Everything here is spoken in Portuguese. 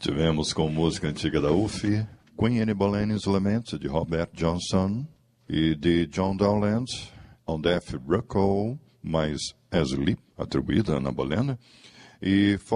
Tivemos com música antiga da UF, Queen Anne Boleyn's Lament, de Robert Johnson, e de John Dowland, On Death Rockall, mais Asleep, atribuída a Ana Bolena, e